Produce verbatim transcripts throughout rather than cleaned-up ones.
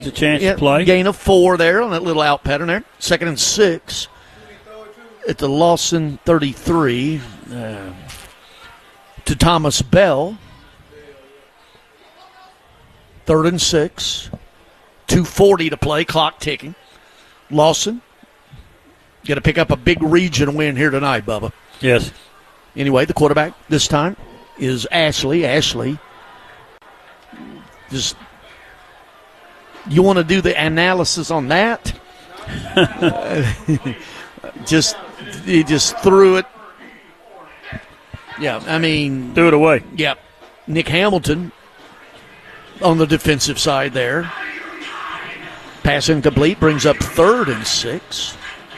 A chance yeah, to play. Gain of four there on that little out pattern there. Second and six at the Lawson thirty-three uh, to Thomas Bell. Third and six. two forty to play, clock ticking. Lawson going to pick up a big region win here tonight, Bubba. Yes. Anyway, the quarterback this time is Ashley. Ashley, just you want to do the analysis on that? just he just threw it. Yeah, I mean, threw it away. Yeah, Nick Hamilton on the defensive side there. Pass incomplete, brings up third and six.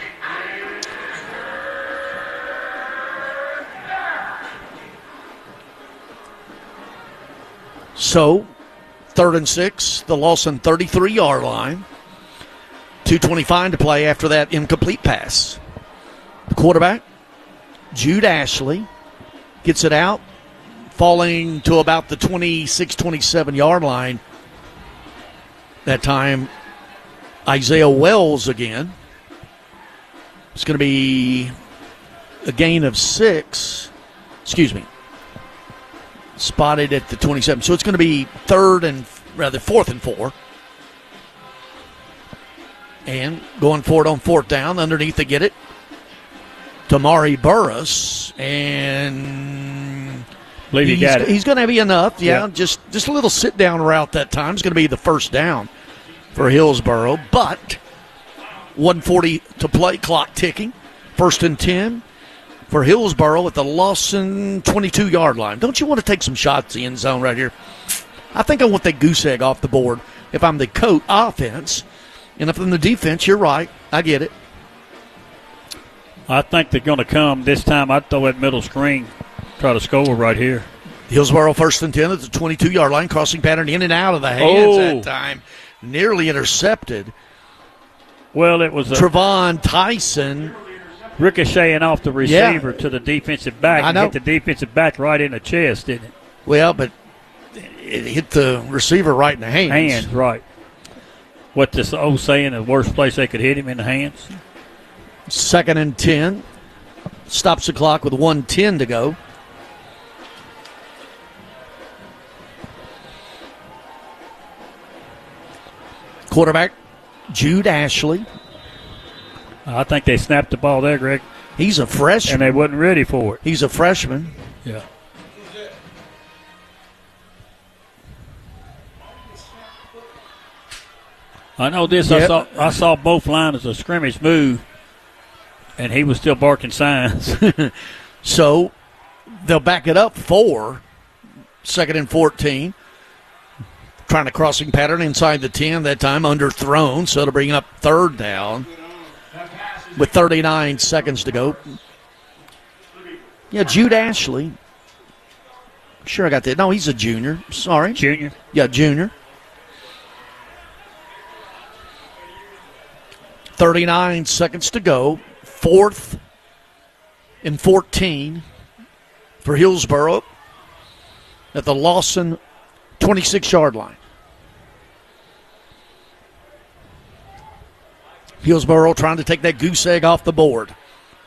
So, third and six, the Lawson thirty-three-yard line. two twenty-five to play after that incomplete pass. The quarterback, Jude Ashley, gets it out, falling to about the twenty-six, twenty-seven-yard line. That time, Isaiah Wells again. It's going to be a gain of six. Excuse me. Spotted at the twenty-seven. So it's going to be third and, rather, fourth and four. And going forward on fourth down, underneath they get it. Tamari Burris. And I believe he got it. He's going to be enough. Yeah, yeah. just, just a little sit-down route that time. It's going to be the first down for Hillsboro. But one forty to play, clock ticking. First and ten. For Hillsboro at the Lawson twenty-two-yard line. Don't you want to take some shots in the end zone right here? I think I want that goose egg off the board if I'm the coach offense. And if I'm the defense, you're right. I get it. I think they're going to come. This time I'd throw that middle screen, try to score right here. Hillsboro first and ten at the twenty-two-yard line. Crossing pattern in and out of the hands oh. that time. Nearly intercepted. Well, it was a Trevon Tyson ricocheting off the receiver yeah. to the defensive back. I know. Hit the defensive back right in the chest, didn't it? Well, but it hit the receiver right in the hands. Hands, right. What this old saying, the worst place they could hit him in the hands. Second and ten. Stops the clock with one ten to go. Quarterback, Jude Ashley. I think they snapped the ball there, Greg. He's a freshman. And they wasn't ready for it. He's a freshman. Yeah. I know this. Yep. I saw I saw both lines of scrimmage move, and he was still barking signs. So they'll back it up four. Second and fourteen. Trying to crossing pattern inside the ten. That time underthrown, so it'll bring up third down. With thirty-nine seconds to go. Yeah, Jude Ashley. Sure I got that. No, he's a junior. Sorry. Junior? Yeah, junior. thirty-nine seconds to go. Fourth and fourteen for Hillsboro at the Lawson twenty-six-yard line. Hillsboro trying to take that goose egg off the board.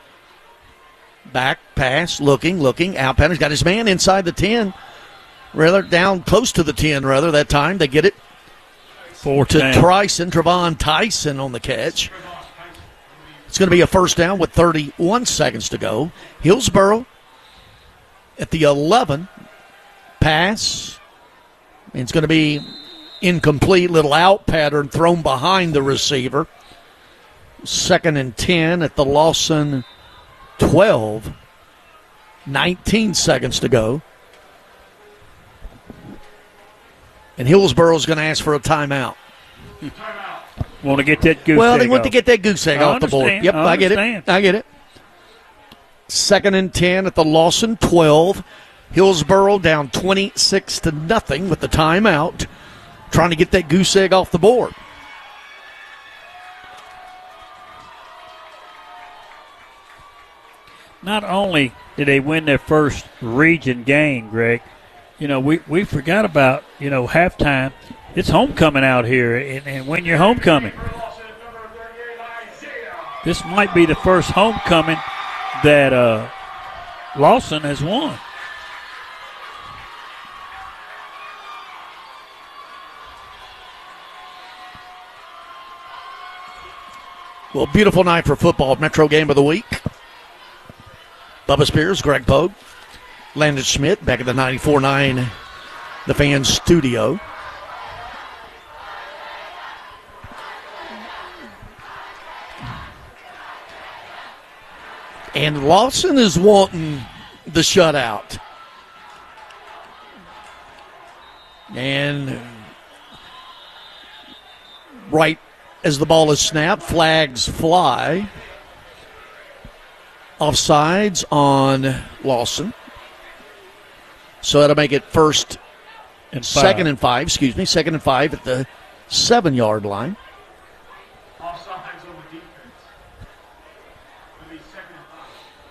Back, pass, looking, looking. Out pattern. He's got his man inside the ten. Rather, down close to the ten, rather, that time. They get it Four to ten. Tyson, Trevon Tyson on the catch. It's going to be a first down with thirty-one seconds to go. Hillsboro at the eleven. Pass. And it's going to be incomplete. Little out pattern thrown behind the receiver. Second and ten at the Lawson twelve. nineteen seconds to go. And Hillsboro's going to ask for a timeout. Want to get that goose well, egg they want off. to get that goose egg I off the board. understand. Yep, I, I get understand. it. I get it. Second and ten at the Lawson twelve. Hillsboro down twenty-six to nothing with the timeout. Trying to get that goose egg off the board. Not only did they win their first region game, Greg, you know, we, we forgot about, you know, halftime. It's homecoming out here, and, and when you're homecoming, this might be the first homecoming that uh, Lawson has won. Well, beautiful night for football. Metro game of the week. Bubba Spears, Greg Pogue, Landon Schmidt back at the ninety-four point nine The Fan studio. And Lawson is wanting the shutout. And right as the ball is snapped, flags fly. Offsides on Lawson. So that'll make it first and five. second and five, excuse me, second and five at the seven-yard line. Offsides on the defense. It'll be second and five.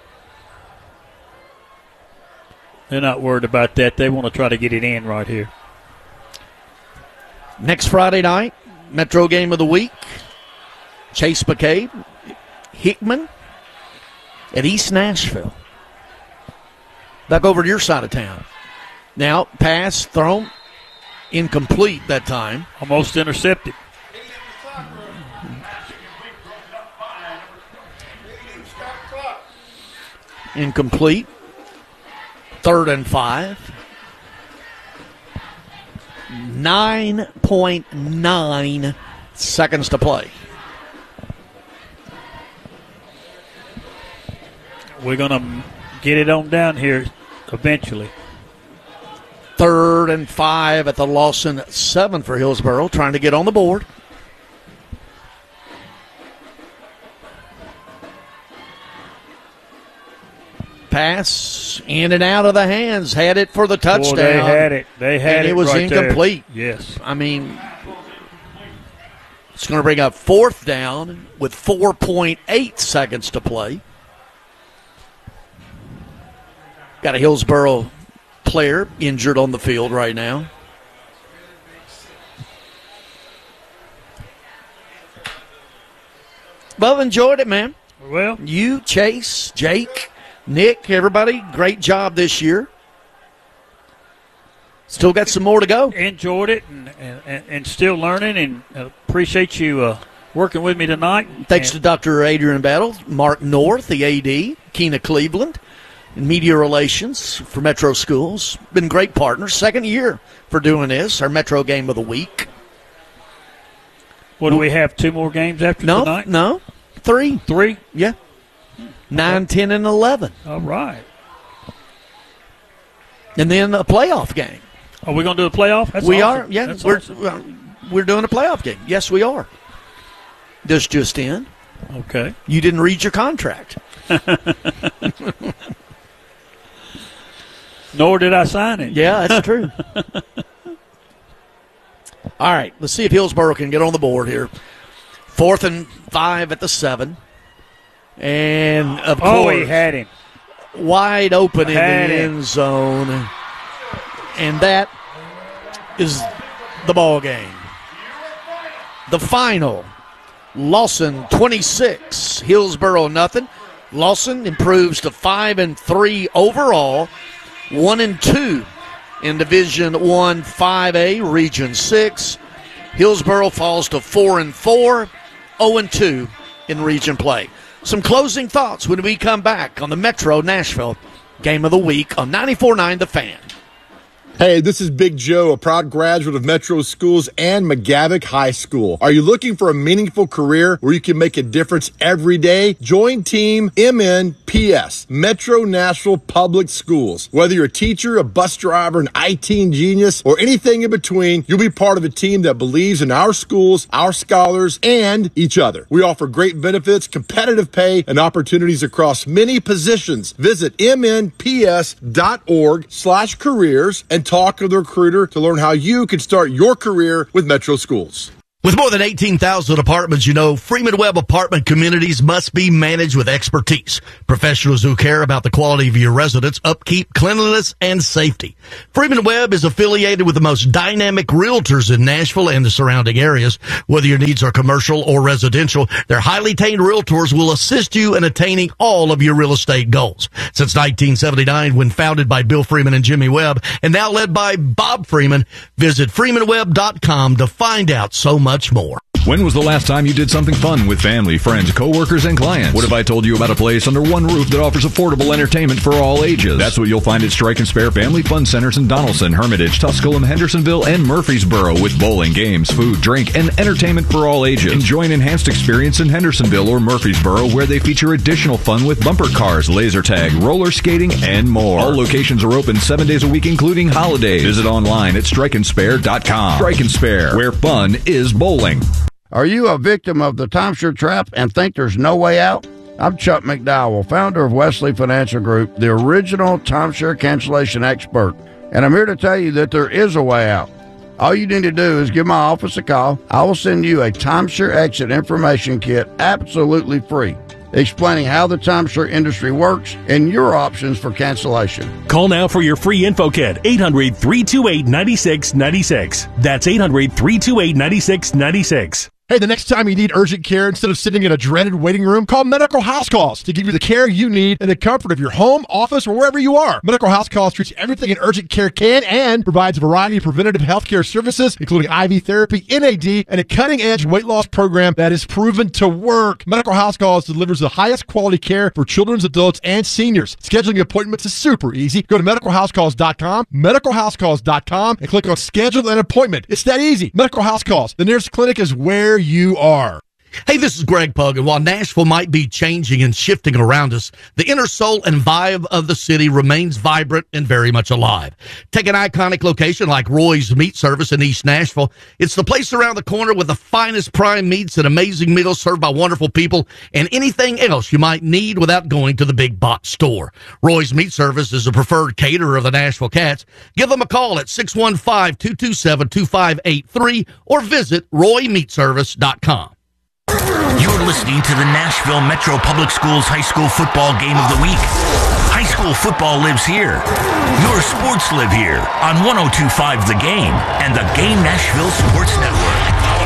They're not worried about that. They want to try to get it in right here. Next Friday night, Metro game of the week. Chase McCabe, Hickman at East Nashville. Back over to your side of town. Now, pass thrown, incomplete that time. Almost intercepted. Incomplete. Third and five. nine point nine seconds to play. We're going to get it on down here eventually. Third and five at the Lawson seven for Hillsboro, trying to get on the board. Pass in and out of the hands. Had it for the touchdown. Boy, they had it. They had and it. it was right incomplete. There. Yes. I mean, it's going to bring up fourth down with four point eight seconds to play. Got a Hillsboro player injured on the field right now. Well, enjoyed it, man. Well, you, Chase, Jake, Nick, everybody, great job this year. Still got some more to go. Enjoyed it and, and, and still learning, and appreciate you uh, working with me tonight. Thanks and, to Doctor Adrian Battle, Mark North, the A D, Keena Cleveland, and Media Relations for Metro Schools. Been great partners. Second year for doing this, our Metro game of the week. What do we have, two more games after no, tonight? No, three. Three? Yeah. Nine, okay. ten, and eleven. All right. And then a playoff game. Are we going to do a playoff? That's we awesome. are. Yeah, That's we're awesome. we're doing a playoff game. Yes, we are. This just in. Okay. You didn't read your contract. Nor did I sign it. Yeah, that's true. All right, let's see if Hillsboro can get on the board here. Fourth and five at the seven. And, of oh, course, he had him. Wide open in had the him. end zone. And that is the ball game. The final, Lawson twenty-six, Hillsboro nothing. Lawson improves to five and three overall, one and two in Division One five A, Region Six. Hillsboro falls to four and four, zero and two in region play. Some closing thoughts when we come back on the Metro Nashville Game of the Week on ninety-four point nine The Fan. Hey, this is Big Joe, a proud graduate of Metro Schools and McGavick High School. Are you looking for a meaningful career where you can make a difference every day? Join Team M N P S, Metro Nashville Public Schools. Whether you're a teacher, a bus driver, an I T genius, or anything in between, you'll be part of a team that believes in our schools, our scholars, and each other. We offer great benefits, competitive pay, and opportunities across many positions. Visit M N P S dot org slash careers and talk to the recruiter to learn how you can start your career with Metro Schools. With more than eighteen thousand apartments, you know, Freeman Webb apartment communities must be managed with expertise. Professionals who care about the quality of your residence, upkeep, cleanliness, and safety. Freeman Webb is affiliated with the most dynamic realtors in Nashville and the surrounding areas. Whether your needs are commercial or residential, their highly trained realtors will assist you in attaining all of your real estate goals. Since nineteen seventy-nine, when founded by Bill Freeman and Jimmy Webb, and now led by Bob Freeman, visit freeman webb dot com to find out so much more. When was the last time you did something fun with family, friends, coworkers, and clients? What if I told you about a place under one roof that offers affordable entertainment for all ages? That's what you'll find at Strike and Spare Family Fun Centers in Donaldson, Hermitage, Tusculum, Hendersonville, and Murfreesboro, with bowling, games, food, drink, and entertainment for all ages. Enjoy an enhanced experience in Hendersonville or Murfreesboro, where they feature additional fun with bumper cars, laser tag, roller skating, and more. All locations are open seven days a week, including holidays. Visit online at strike and spare dot com. Strike and Spare, where fun is bowling. Are you a victim of the timeshare trap and think there's no way out? I'm Chuck McDowell, founder of Wesley Financial Group, the original timeshare cancellation expert, and I'm here to tell you that there is a way out. All you need to do is give my office a call. I will send you a timeshare exit information kit absolutely free, explaining how the timeshare industry works and your options for cancellation. Call now for your free info kit, eight hundred, three two eight, nine six nine six. That's eight hundred, three two eight, nine six nine six. Hey, the next time you need urgent care, instead of sitting in a dreaded waiting room, call Medical House Calls to give you the care you need in the comfort of your home, office, or wherever you are. Medical House Calls treats everything an urgent care can and provides a variety of preventative healthcare services, including I V therapy, N A D, and a cutting-edge weight loss program that is proven to work. Medical House Calls delivers the highest quality care for children, adults, and seniors. Scheduling appointments is super easy. Go to medical house calls dot com, medical house calls dot com, and click on Schedule an Appointment. It's that easy. Medical House Calls. The nearest clinic is where you are. Hey, this is Greg Pug, and while Nashville might be changing and shifting around us, the inner soul and vibe of the city remains vibrant and very much alive. Take an iconic location like Roy's Meat Service in East Nashville. It's the place around the corner with the finest prime meats and amazing meals served by wonderful people and anything else you might need without going to the big box store. Roy's Meat Service is a preferred caterer of the Nashville Cats. Give them a call at six one five, two two seven, two five eight three or visit roy meat service dot com. You're listening to the Nashville Metro Public Schools High School Football Game of the Week. High school football lives here. Your sports live here on one oh two point five The Game and the Game Nashville Sports Network.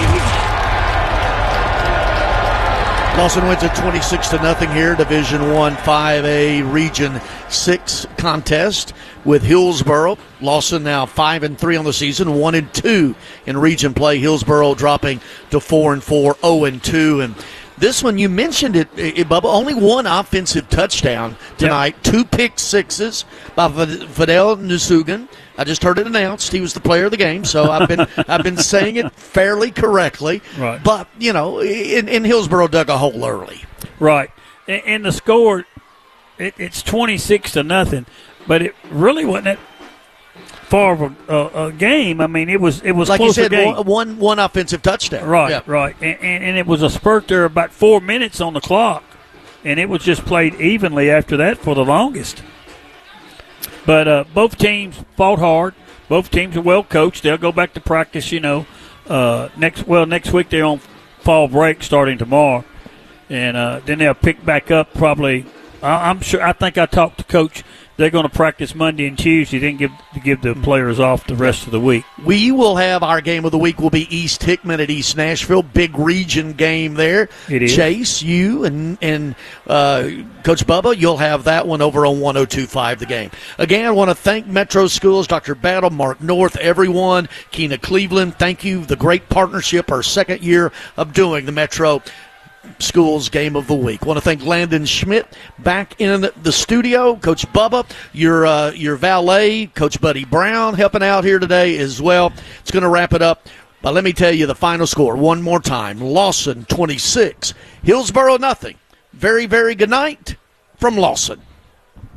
Lawson wins at twenty-six to nothing here. Division One five A Region Six contest with Hillsboro. Lawson now five and three on the season, one and two in region play. Hillsboro dropping to four and four, zero and two, and this one you mentioned it, it Bubba. Only one offensive touchdown tonight. Yep. Two pick sixes by Fidel Nusugan. I just heard it announced he was the player of the game, so I've been I've been saying it fairly correctly. Right. But you know, in, in Hillsboro dug a hole early. Right, and, and the score, it, it's twenty-six to nothing, but it really wasn't that far of a, a, a game. I mean, it was it was like closer you said, game. One, one one offensive touchdown. Right, yeah. right, and, and and it was a spurt there, about four minutes on the clock, and it was just played evenly after that for the longest. But uh, both teams fought hard. Both teams are well coached. They'll go back to practice, you know, uh, next well next week they're on fall break starting tomorrow, and uh, then they'll pick back up probably. I, I'm sure. I think I talked to Coach. They're going to practice Monday and Tuesday, then give give the players off the rest of the week. We will have our game of the week will be East Hickman at East Nashville. Big region game there. It is. Chase, you, and, and uh, Coach Bubba, you'll have that one over on one oh two point five The Game. Again, I want to thank Metro Schools, Doctor Battle, Mark North, everyone, Keena Cleveland. Thank you. The great partnership, our second year of doing the Metro Schools Game of the Week. Want to thank Landon Schmidt back in the studio. Coach Bubba, your uh, your valet, Coach Buddy Brown, helping out here today as well. It's going to wrap it up. But let me tell you the final score one more time. Lawson twenty-six, Hillsboro nothing. Very, very good night from Lawson.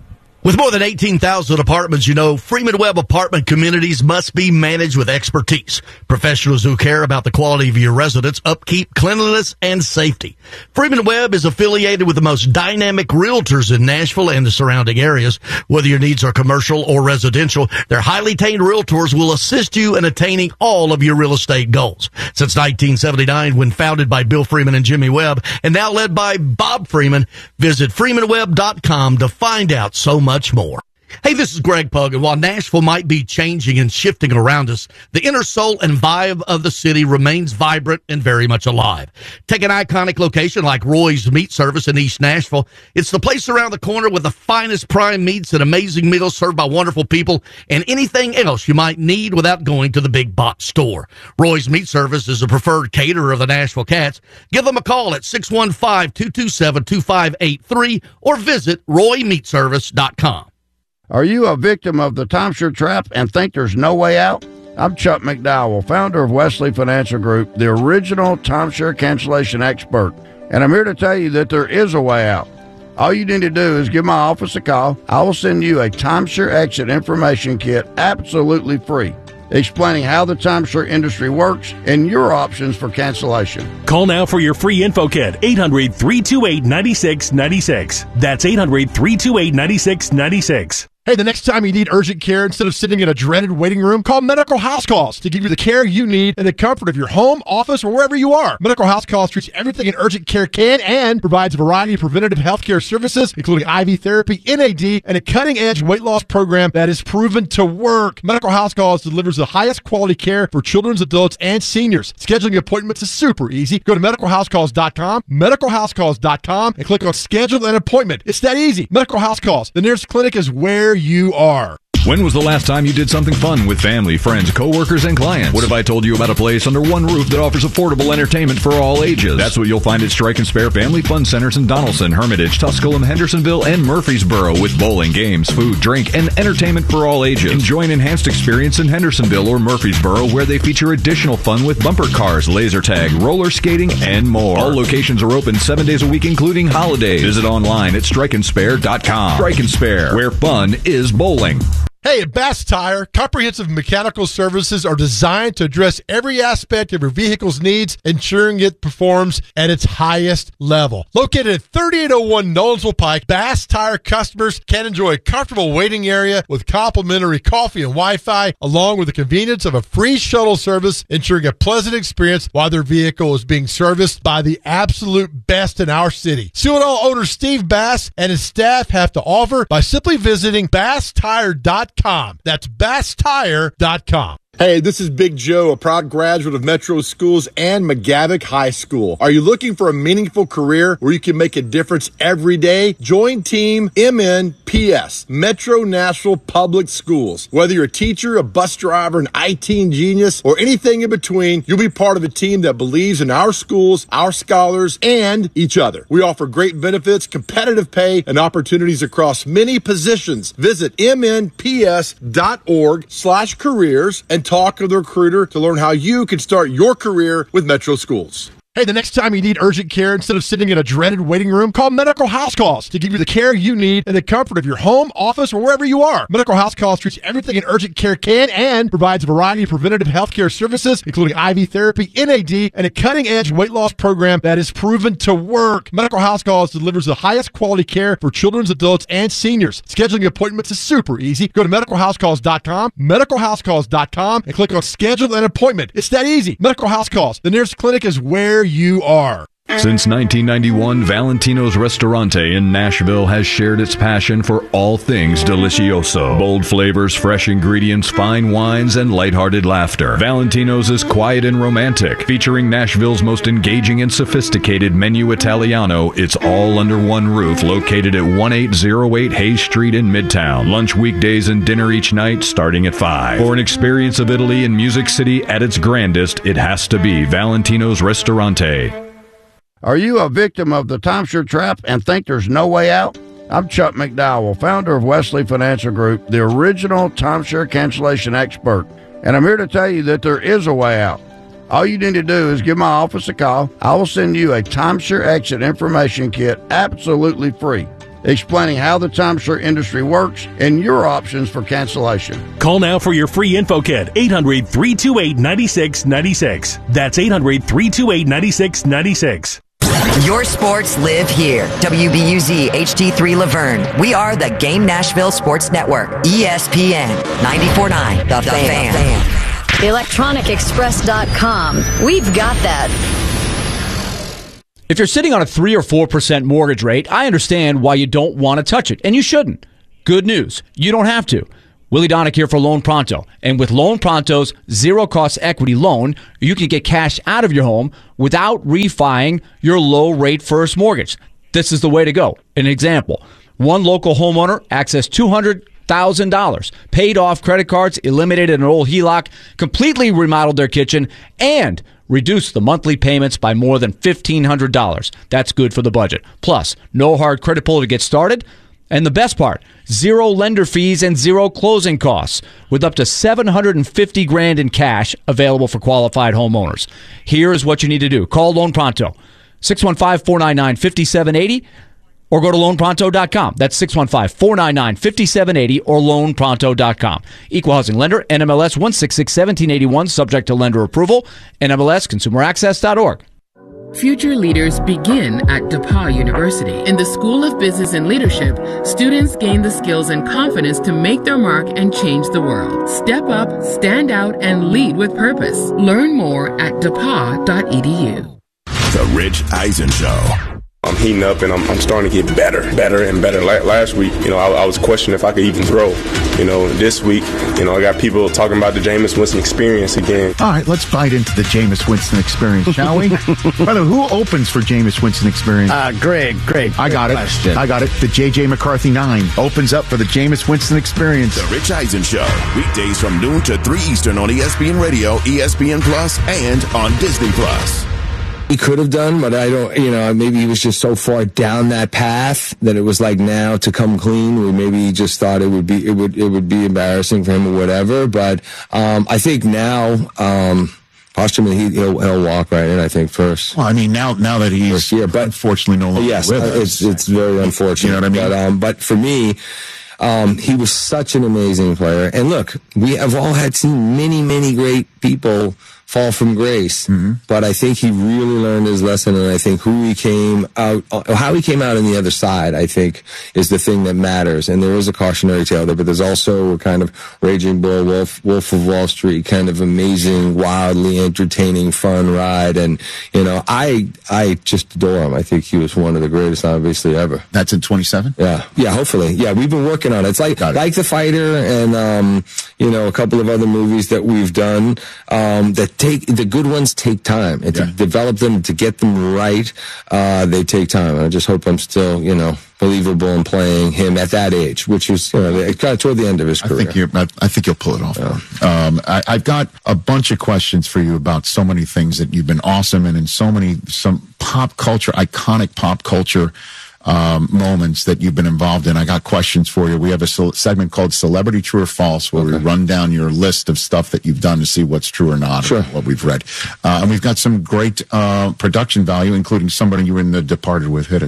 With more than eighteen thousand apartments, you know, Freeman Webb apartment communities must be managed with expertise. Professionals who care about the quality of your residence, upkeep, cleanliness, and safety. Freeman Webb is affiliated with the most dynamic realtors in Nashville and the surrounding areas. Whether your needs are commercial or residential, their highly trained realtors will assist you in attaining all of your real estate goals. Since nineteen seventy-nine, when founded by Bill Freeman and Jimmy Webb, and now led by Bob Freeman, visit freeman webb dot com to find out so much much more. Hey, this is Greg Pug, and while Nashville might be changing and shifting around us, the inner soul and vibe of the city remains vibrant and very much alive. Take an iconic location like Roy's Meat Service in East Nashville. It's the place around the corner with the finest prime meats and amazing meals served by wonderful people and anything else you might need without going to the big box store. Roy's Meat Service is a preferred caterer of the Nashville Cats. Give them a call at six one five, two two seven, two five eight three or visit roy meat service dot com. Are you a victim of the timeshare trap and think there's no way out? I'm Chuck McDowell, founder of Wesley Financial Group, the original timeshare cancellation expert. And I'm here to tell you that there is a way out. All you need to do is give my office a call. I will send you a timeshare exit information kit absolutely free, explaining how the timeshare industry works and your options for cancellation. Call now for your free info kit, eight hundred, three two eight, nine six nine six. That's eight hundred, three two eight, nine six nine six. Hey, the next time you need urgent care, instead of sitting in a dreaded waiting room, call Medical House Calls to give you the care you need in the comfort of your home, office, or wherever you are. Medical House Calls treats everything an urgent care can and provides a variety of preventative healthcare services, including I V therapy, N A D, and a cutting-edge weight loss program that is proven to work. Medical House Calls delivers the highest quality care for children, adults, and seniors. Scheduling appointments is super easy. Go to medical house calls dot com, medical house calls dot com, and click on Schedule an Appointment. It's that easy. Medical House Calls. The nearest clinic is where you are. When was the last time you did something fun with family, friends, coworkers, and clients? What if I told you about a place under one roof that offers affordable entertainment for all ages? That's what you'll find at Strike and Spare Family Fun Centers in Donaldson, Hermitage, Tusculum, Hendersonville, and Murfreesboro, with bowling, games, food, drink, and entertainment for all ages. Enjoy an enhanced experience in Hendersonville or Murfreesboro, where they feature additional fun with bumper cars, laser tag, roller skating, and more. All locations are open seven days a week, including holidays. Visit online at strike and spare dot com. Strike and Spare, where fun is bowling. Hey, at Bass Tire, comprehensive mechanical services are designed to address every aspect of your vehicle's needs, ensuring it performs at its highest level. Located at thirty-eight oh one Nolensville Pike, Bass Tire customers can enjoy a comfortable waiting area with complimentary coffee and Wi-Fi, along with the convenience of a free shuttle service, ensuring a pleasant experience while their vehicle is being serviced by the absolute best in our city. See what all owner Steve Bass and his staff have to offer by simply visiting bass tire dot com. That's bass tire dot com. Hey, this is Big Joe, a proud graduate of Metro Schools and McGavick High School. Are you looking for a meaningful career where you can make a difference every day? Join Team M N P S, Metro Nashville Public Schools. Whether you're a teacher, a bus driver, an I T genius, or anything in between, you'll be part of a team that believes in our schools, our scholars, and each other. We offer great benefits, competitive pay, and opportunities across many positions. Visit m n p s dot org slash careers and talk to the recruiter to learn how you can start your career with Metro Schools. Hey, the next time you need urgent care, instead of sitting in a dreaded waiting room, call Medical House Calls to give you the care you need in the comfort of your home, office, or wherever you are. Medical House Calls treats everything an urgent care can and provides a variety of preventative healthcare services, including I V therapy, N A D, and a cutting-edge weight loss program that is proven to work. Medical House Calls delivers the highest quality care for children, adults, and seniors. Scheduling appointments is super easy. Go to medical house calls dot com, medical house calls dot com, and click on Schedule an Appointment. It's that easy. Medical House Calls. The nearest clinic is where you are. Since nineteen ninety-one, Valentino's Ristorante in Nashville has shared its passion for all things delicioso. Bold flavors, fresh ingredients, fine wines, and lighthearted laughter. Valentino's is quiet and romantic, featuring Nashville's most engaging and sophisticated menu Italiano. It's all under one roof, located at eighteen oh eight Hayes Street in Midtown. Lunch weekdays and dinner each night starting at five. For an experience of Italy and Music City at its grandest, it has to be Valentino's Ristorante. Are you a victim of the timeshare trap and think there's no way out? I'm Chuck McDowell, founder of Wesley Financial Group, the original timeshare cancellation expert. And I'm here to tell you that there is a way out. All you need to do is give my office a call. I will send you a timeshare exit information kit absolutely free, explaining how the timeshare industry works and your options for cancellation. Call now for your free info kit. eight hundred, three two eight, nine six nine six. That's eight hundred, three two eight, nine six nine six. Your sports live here. W B U Z H D three Laverne. We are the Game Nashville Sports Network. E S P N ninety-four point nine. The, the Fan. fan. electronic express dot com. We've got that. If you're sitting on a three or four percent mortgage rate, I understand why you don't want to touch it, and you shouldn't. Good news. You don't have to. Willie Donick here for Loan Pronto. And with Loan Pronto's zero-cost equity loan, you can get cash out of your home without refining your low-rate first mortgage. This is the way to go. An example. One local homeowner accessed two hundred thousand dollars, paid off credit cards, eliminated an old H E L O C, completely remodeled their kitchen, and reduced the monthly payments by more than fifteen hundred dollars. That's good for the budget. Plus, no hard credit pull to get started. And the best part, zero lender fees and zero closing costs, with up to seven hundred fifty grand in cash available for qualified homeowners. Here is what you need to do. Call Loan Pronto, six one five, four nine nine, five seven eight zero, or go to loan pronto dot com. That's six one five, four nine nine, five seven eight zero or loan pronto dot com. Equal housing lender, N M L S one six six, one seven eight one, subject to lender approval, N M L S consumer access dot org. Future leaders begin at DePauw University. In the School of Business and Leadership, students gain the skills and confidence to make their mark and change the world. Step up, stand out, and lead with purpose. Learn more at d e p a w dot e d u. The Rich Eisen Show. I'm heating up, and I'm, I'm starting to get better, better and better. La- last week, you know, I, I was questioning if I could even throw. You know, this week, you know, I got people talking about the Jameis Winston experience again. All right, let's bite into the Jameis Winston experience, shall we? By the way, who opens for Jameis Winston experience? Uh, Greg, Greg. I got it. Question. I got it. The J J McCarthy nine opens up for the Jameis Winston experience. The Rich Eisen Show, weekdays from noon to three Eastern on E S P N Radio, E S P N Plus, and on Disney Plus. He could have done, but I don't, you know, maybe he was just so far down that path that it was like now to come clean, or maybe he just thought it would be, it would, it would be embarrassing for him or whatever. But, um, I think now, um, Osterman, he, he'll, he'll walk right in, I think, first. Well, I mean, now, now that he's year, but unfortunately no longer yes, with us. it's, it's very unfortunate. You know what I mean? But, um, but for me, Um, he was such an amazing player. And look, we have all had seen many, many great people fall from grace. Mm-hmm. But I think he really learned his lesson, and I think who he came out, how he came out on the other side, I think, is the thing that matters. And there is a cautionary tale there, but there's also a kind of Raging Bull, Wolf, Wolf of Wall Street, kind of amazing, wildly entertaining, fun ride. And, you know, I, I just adore him. I think he was one of the greatest, obviously, ever. That's in twenty-seven? Yeah. Yeah, hopefully. Yeah, we've been working on it. It's like, it. like The Fighter and, um, you know, a couple of other movies that we've done, um, that take, the good ones take time. And yeah. to develop them, to get them right, uh, they take time. And I just hope I'm still, you know, believable in playing him at that age, which was, you know, kind of toward the end of his career. I think, you're, I, I think you'll pull it off. Yeah. Um, I, I've got a bunch of questions for you about so many things that you've been awesome in, and so many, some pop culture, iconic pop culture Um, moments that you've been involved in. I got questions for you. We have a ce- segment called Celebrity True or False, where okay. we run down your list of stuff that you've done to see what's true or not, sure. or what we've read. Uh, and we've got some great uh, production value, including somebody you were in The Departed with. Hit it.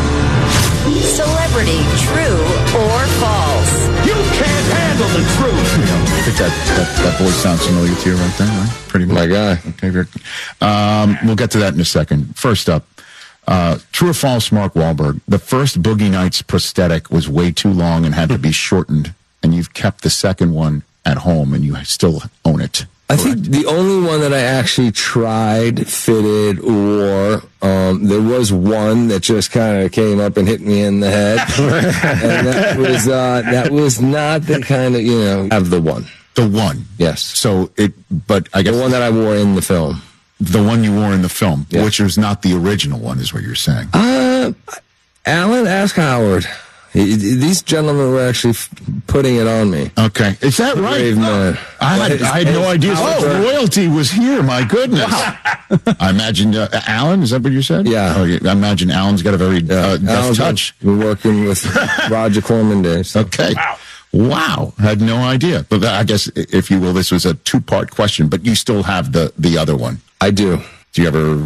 Celebrity True or False? You can't handle the truth. I think that, that, that voice sounds familiar to you right there, right? Pretty much. My guy. Okay, very, um, we'll get to that in a second. First up, Uh, true or false, Mark Wahlberg? The first Boogie Nights prosthetic was way too long and had to be shortened, and you've kept the second one at home, and you still own it. I Correct. think the only one that I actually tried, fitted, wore, um, there was one that just kind of came up and hit me in the head, and that was uh, that was not the kind of, you know, have the one. The one, yes. So it, but I guess the one that I wore in the film. The one you wore in the film, yeah. which was not the original one, is what you're saying. Uh, Alan, ask Howard. He, these gentlemen were actually f- putting it on me. Okay. Is that right? Brave man. I had, I had no idea. Oh, royalty was here. My goodness. Wow. I imagine, uh, Alan, is that what you said? Yeah. Oh, I imagine Alan's got a very uh, deft touch. We're working with Roger Corman days. So. Okay. Wow. Wow. Had no idea. But I guess, if you will, this was a two-part question, but you still have the, the other one. I do. Do you ever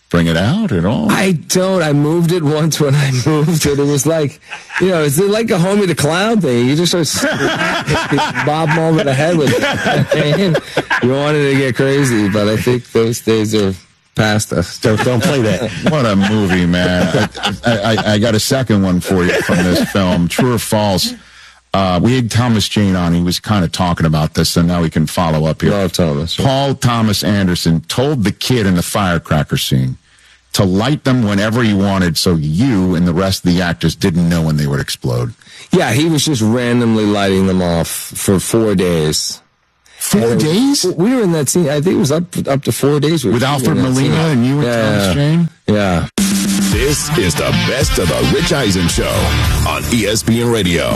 bring it out at all? I don't. I moved it once when I moved it. It was like, you know, it's like a Homie the Clown thing. You just start bob him over the head with it. You wanted to get crazy, but I think those days are past us. Don't, don't play that. What a movie, man. I, I, I got a second one for you from this film, True or False. Uh, we had Thomas Jane on. He was kind of talking about this, so now we can follow up here. Love Thomas. Paul Thomas Anderson told the kid in the firecracker scene to light them whenever he wanted, so you and the rest of the actors didn't know when they would explode. Yeah, he was just randomly lighting them off for four days. Four and days? We were in that scene. I think it was up up to four days. With Alfred Molina and you and yeah, Thomas Jane? Yeah. This is the best of the Rich Eisen Show on E S P N Radio.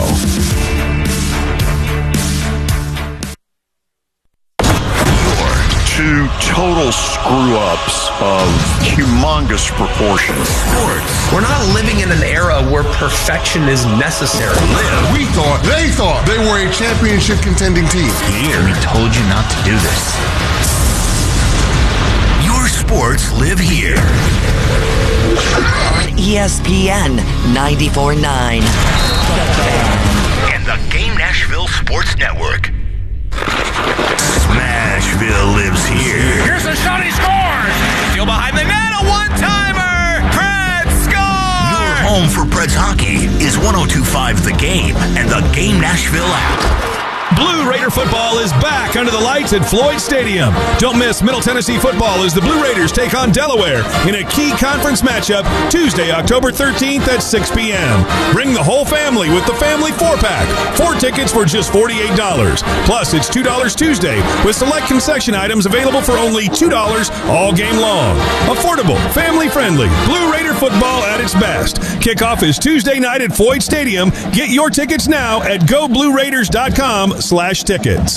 Two total screw-ups of humongous proportions. Sports. We're not living in an era where perfection is necessary. Live. We thought, they thought they were a championship contending team. Here. We told you not to do this. Your sports live here. On E S P N ninety-four point nine. And the Game Nashville Sports Network. Smashville lives here. Here's a shot, he scores! Still behind the net, a one-timer! Preds score! Your home for Preds hockey is one oh two point five The Game and the Game Nashville app. Blue Raider football is back under the lights at Floyd Stadium. Don't miss Middle Tennessee football as the Blue Raiders take on Delaware in a key conference matchup Tuesday, October thirteenth at six p.m. Bring the whole family with the family four-pack. Four tickets for just forty-eight dollars. Plus, it's two dollars Tuesday with select concession items available for only two dollars all game long. Affordable, family-friendly, Blue Raider football at its best. Kickoff is Tuesday night at Floyd Stadium. Get your tickets now at go blue raiders dot com slash tickets.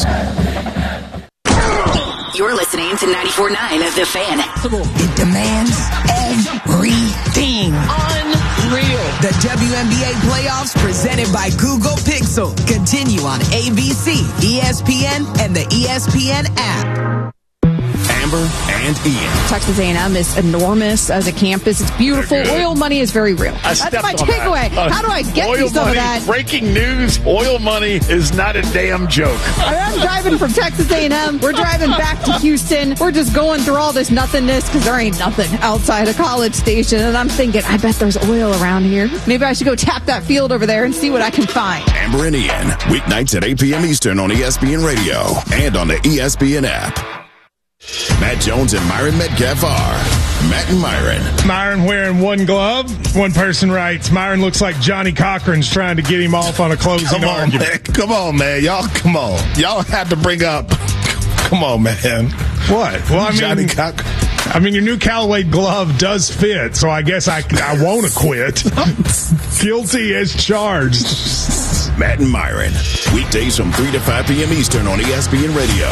You're listening to ninety-four point nine of The Fan. It demands everything. Unreal. The W N B A playoffs presented by Google Pixel continue on A B C, E S P N, and the E S P N app. Amber and Ian. Texas A and M is enormous as a campus. It's beautiful. Oil money is very real. I That's my takeaway. Uh, How do I get oil you some money, of that? Breaking news, oil money is not a damn joke. I'm driving from Texas A and M. We're driving back to Houston. We're just going through all this nothingness because there ain't nothing outside a College Station. And I'm thinking, I bet there's oil around here. Maybe I should go tap that field over there and see what I can find. Amber and Ian, weeknights at eight p.m. Eastern on E S P N Radio and on the E S P N app. Matt Jones and Myron Metcalf are Matt and Myron. Myron wearing one glove. One person writes, Myron looks like Johnny Cochran's trying to get him off on a closing come on, argument. Man. Come on, man. Y'all, come on. Y'all have to bring up. Come on, man. What? Well, I mean, Johnny Cochran. I mean, your new Callaway glove does fit, so I guess I, I won't quit. Guilty as charged. Matt and Myron, weekdays from three to five p.m. Eastern on E S P N Radio.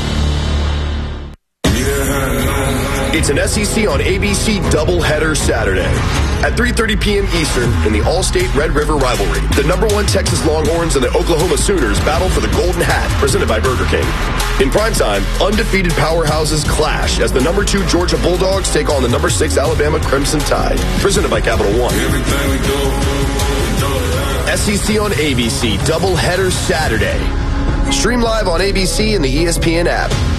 It's an S E C on A B C doubleheader Saturday. At three thirty p.m. Eastern in the All-State Red River rivalry, the number one Texas Longhorns and the Oklahoma Sooners battle for the Golden Hat, presented by Burger King. In primetime, undefeated powerhouses clash as the number two Georgia Bulldogs take on the number six Alabama Crimson Tide, presented by Capital One. S E C on A B C doubleheader Saturday. Stream live on A B C and the E S P N app.